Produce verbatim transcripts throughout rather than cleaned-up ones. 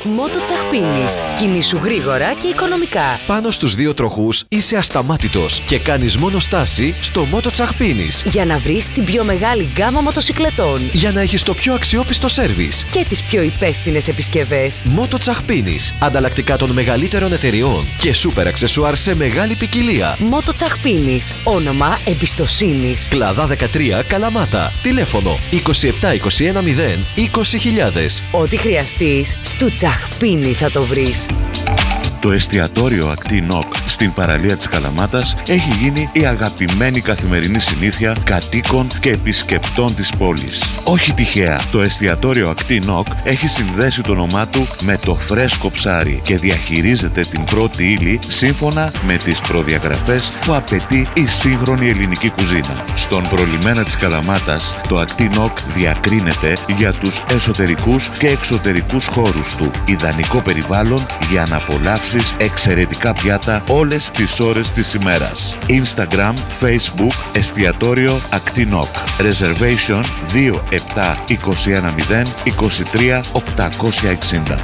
Μότο Τσαχπίνης. Κινήσου γρήγορα και οικονομικά. Πάνω στους δύο τροχούς είσαι ασταμάτητος και κάνεις μόνο στάση στο Μότο Τσαχπίνης. Για να βρεις την πιο μεγάλη γκάμα μοτοσυκλετών. Για να έχεις το πιο αξιόπιστο σέρβις. Και τις πιο υπεύθυνες επισκευές. Μότο Τσαχπίνης. Ανταλλακτικά των μεγαλύτερων εταιριών και σούπερ αξεσουάρ σε μεγάλη ποικιλία. Μότο Τσαχπίνης. Όνομα εμπιστοσύνης. Κλαδά δεκατρία, Καλαμάτα. Τηλέφωνο είκοσι επτά είκοσι ένα μηδέν είκοσι χιλιάδες. Ό,τι χρειαστείς, στο Τσαχπίνη θα το βρεις. Το εστιατόριο Ακτή Νοκ στην παραλία της Καλαμάτας έχει γίνει η αγαπημένη καθημερινή συνήθεια κατοίκων και επισκεπτών της πόλης. Όχι τυχαία, το εστιατόριο Ακτή Νοκ έχει συνδέσει το όνομά του με το φρέσκο ψάρι και διαχειρίζεται την πρώτη ύλη σύμφωνα με τις προδιαγραφές που απαιτεί η σύγχρονη ελληνική κουζίνα. Στον προλιμένα της Καλαμάτας, το Ακτή Νοκ διακρίνεται για τους εσωτερικούς και εξωτερικούς χώρους του. Ιδανικό περιβάλλον για να απολαύσει εξαιρετικά πιάτα όλες τις ώρες της ημέρας. Instagram, Facebook, εστιατόριο Ακτή Νοκ. Reservation δύο επτά είκοσι ένα μηδέν είκοσι τρία οκτακόσια εξήντα.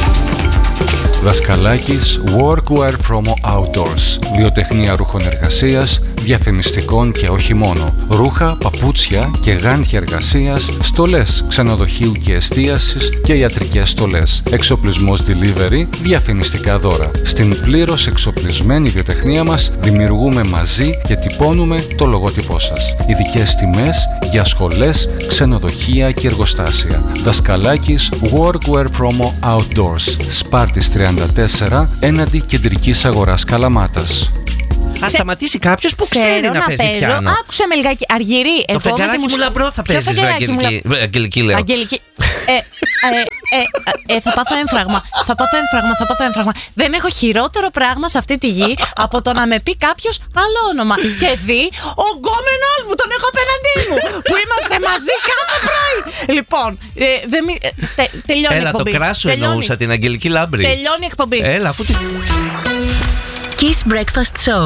Δασκαλάκης Workwear Promo Outdoors. Βιοτεχνία ρούχων εργασίας, διαφημιστικών και όχι μόνο. Ρούχα, παπούτσια και γάντια εργασίας, στολές ξενοδοχείου και εστίασης και ιατρικές στολές. Εξοπλισμός delivery, διαφημιστικά δώρα. Στην πλήρως εξοπλισμένη βιοτεχνία μας δημιουργούμε μαζί και τυπώνουμε το λογότυπό σας. Ειδικές τιμές για σχολές, ξενοδοχεία και εργοστάσια. Δασκαλάκης Workwear Promo Outdoors. Σπάρτης τριάντα τέσσερα έναντι κεντρικής αγοράς Καλαμάτας. Α σταματήσει κάποιος που ξέρει να, να παίζει παίζω. Πιάνο. Άκουσε με λιγάκι. Αργυρί, το φεγγαράκι μου λαμπρό θα παίζεις, ρε Αγγελική. Αγγελική λέω. Αγγελική. ε, ε, ε, ε, θα πάθω έμφραγμα. Θα πάθω έμφραγμα, θα πάθω έμφραγμα. Δεν έχω χειρότερο πράγμα σε αυτή τη γη από το να με πει κάποιος άλλο όνομα. Και δει ο γκόμενος μου, τον έχω απέναντί μου. Που είμαστε μαζί κάθε πρωί. Λοιπόν, ε, δε, ε, τε, τελειώνει Έλα, η εκπομπή. Έλα, το κράσου εννοούσα, την Αγγελική Λάμπρη. Τελειώνει η εκπομπή. Έλα, αφού τη... Kiss Breakfast Show.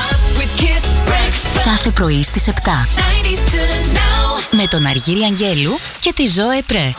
Κάθε πρωί στις επτά. Με τον Αργύρη Αγγέλου και τη Ζώε Πρέ.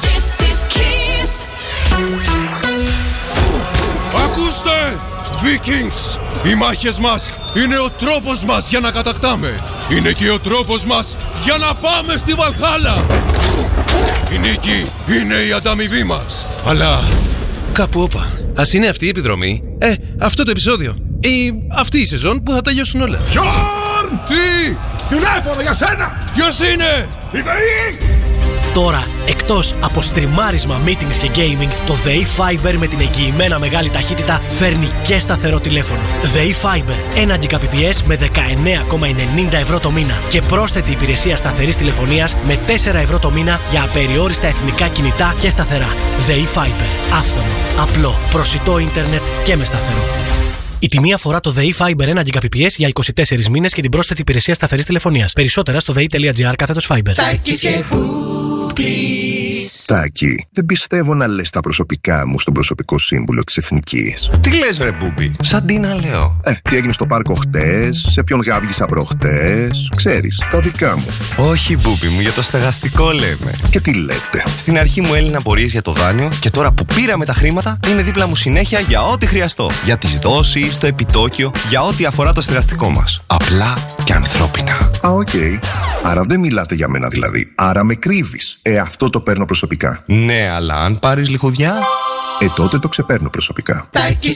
Ακούστε! Vikings! Οι μάχες μας είναι ο τρόπος μας για να κατακτάμε. Είναι και ο τρόπος μας για να πάμε στη Βαλχάλα. Η νίκη είναι η ανταμοιβή μας. Αλλά κάπου όπα. Ας είναι αυτή η επιδρομή. Ε, αυτό το επεισόδιο. Ή αυτή η σεζόν που θα τελειώσουν όλα. Γιόρν! Τι! Τηλέφωνο για σένα! Ποιος είναι? Η ΔΕΗ! Τώρα, εκτός από στριμάρισμα, meetings και gaming, το ΔΕΗ Fiber με την εγγυημένα μεγάλη ταχύτητα φέρνει και σταθερό τηλέφωνο. ΔΕΗ Fiber, ένα Gbps με δεκαεννέα κόμμα ενενήντα ευρώ το μήνα και πρόσθετη υπηρεσία σταθερής τηλεφωνίας με τέσσερα ευρώ το μήνα για απεριόριστα εθνικά κινητά και σταθερά. ΔΕΗ Fiber, άφθονο, απλό, προσιτό ίντερνετ και με σταθερό. Η τιμή αφορά το ΔΕΗ Fiber ένα Gbps για είκοσι τέσσερις μήνες και την πρόσθετη υπηρεσία σταθερής τηλεφωνίας. Περισσότερα στο δei.gr κάθετος Fiber. Τάκη, δεν πιστεύω να λες τα προσωπικά μου στον προσωπικό σύμβουλο της Εθνικής. Τι λες βρε Μπούμπι, σαν τι να λέω. Ε, τι έγινε στο πάρκο χτες, σε ποιον γάβγισα προχτές, ξέρεις, τα δικά μου. Όχι Μπούμπι μου, για το στεγαστικό λέμε. Και τι λέτε. Στην αρχή μου έλυναν απορίες για το δάνειο και τώρα που πήραμε τα χρήματα είναι δίπλα μου συνέχεια για ό,τι χρειαστώ. Για τις δόσεις, το επιτόκιο, για ό,τι αφορά το στεγαστικό μας. Απλά και ανθρώπινα. Α, οκ. Okay. Άρα δεν μιλάτε για μένα δηλαδή. Άρα με κρύβεις. Ε, αυτό το παίρνω προσωπικά. Ναι, αλλά αν πάρεις λιχουδιά... Ε, τότε το ξεπαίρνω προσωπικά.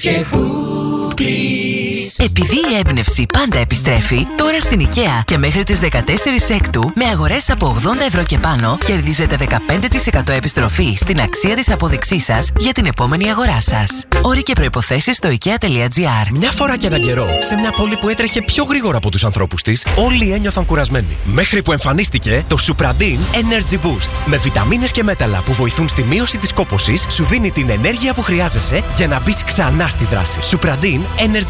Επειδή η έμπνευση πάντα επιστρέφει, τώρα στην IKEA και μέχρι τις δεκατέσσερις Έκτου με αγορές από ογδόντα ευρώ και πάνω κερδίζετε δεκαπέντε τοις εκατό επιστροφή στην αξία της απόδειξής σας για την επόμενη αγορά σας. Όροι και προϋποθέσεις στο ikea.gr. Μια φορά και έναν καιρό, σε μια πόλη που έτρεχε πιο γρήγορα από τους ανθρώπους της, όλοι ένιωθαν κουρασμένοι. Μέχρι που εμφανίστηκε το Supradin Energy Boost. Με βιταμίνες και μέταλλα που βοηθούν στη μείωση της κόπωσης, σου δίνει την ενέργεια που χρειάζεσαι για να μπεις ξανά στη δράση. Supradin Energy Boost.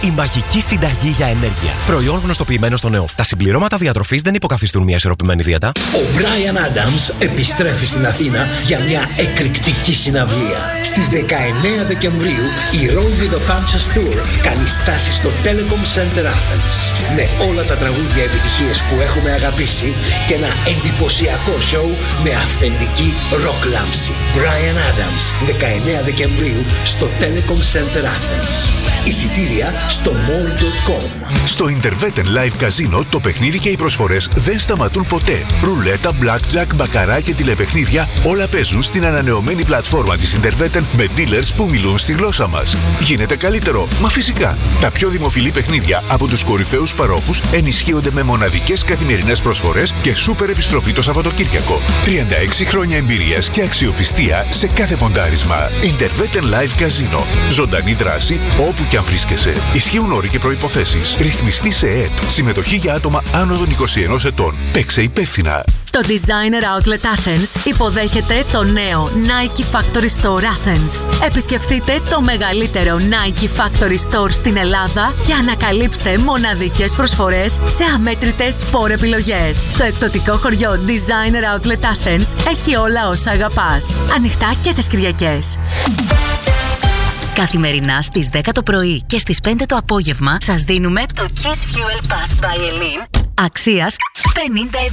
Η μαγική συνταγή για ενέργεια. Προϊόν γνωστοποιημένο στο νέο. Τα συμπληρώματα διατροφής δεν υποκαθιστούν μια ισορροπημένη δίαιτα. Ο Brian Adams επιστρέφει στην Αθήνα για μια εκρηκτική συναυλία. Στις δεκαεννέα Δεκεμβρίου η Roll with the Punches Tour κάνει στάση στο Telecom Center Athens. Με όλα τα τραγούδια επιτυχίες που έχουμε αγαπήσει και ένα εντυπωσιακό σοου με αυθεντική rock λάμψη. Brian Adams, δεκαεννέα Δεκεμβρίου στο Telecom Center Athens. Εισιτήρια στο μολ τελεία κομ. Στο Interveten Live Casino το παιχνίδι και οι προσφορές δεν σταματούν ποτέ. Ρουλέτα, blackjack, μπακαρά και τηλεπαιχνίδια όλα παίζουν στην ανανεωμένη πλατφόρμα της Interveten με dealers που μιλούν στη γλώσσα μας. Γίνεται καλύτερο, μα φυσικά. Τα πιο δημοφιλή παιχνίδια από τους κορυφαίους παρόχους ενισχύονται με μοναδικές καθημερινές προσφορές και σούπερ επιστροφή το Σαββατοκύριακο. τριάντα έξι χρόνια εμπειρίας και αξιοπιστία σε κάθε ποντάρισμα. Interveten Live Casino. Ζωντανή δράση όπου και αν βρίσκεσαι. Ισχύουν όροι και προϋποθέσεις. Ρυθμιστή σε ΕΕΠ. Συμμετοχή για άτομα άνω των είκοσι ενός ετών. Παίξε υπεύθυνα. Το Designer Outlet Athens υποδέχεται το νέο Nike Factory Store Athens. Επισκεφτείτε το μεγαλύτερο Nike Factory Store στην Ελλάδα και ανακαλύψτε μοναδικές προσφορές σε αμέτρητες σπορ επιλογές. Το εκπτωτικό χωριό Designer Outlet Athens έχει όλα όσα αγαπάς. Ανοιχτά και τις Κυριακές. Καθημερινά στις δέκα το πρωί και στις πέντε το απόγευμα σας δίνουμε το Kiss Fuel Pass by Elin αξίας πενήντα ευρώ.